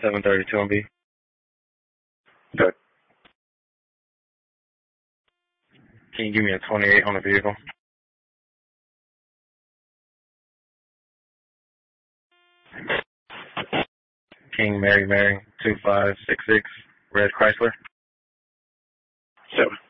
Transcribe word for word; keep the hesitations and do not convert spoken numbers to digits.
seven thirty-two on B. Good. Can you give me a twenty-eight on the vehicle? King Mary Mary two five six six, red Chrysler. Seven.